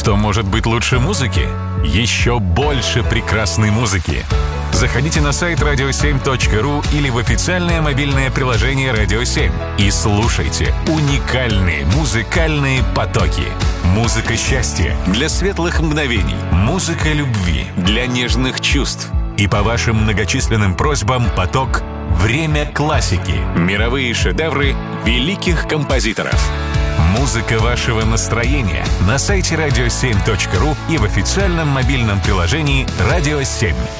что может быть лучше музыки? Еще больше прекрасной музыки. Заходите на сайт radio7.ru или в официальное мобильное приложение «Радио 7» и слушайте уникальные музыкальные потоки. Музыка счастья для светлых мгновений. Музыка любви для нежных чувств. И по вашим многочисленным просьбам поток «Время классики». Мировые шедевры великих композиторов. Музыка вашего настроения на сайте radio7.ru и в официальном мобильном приложении «Радио 7».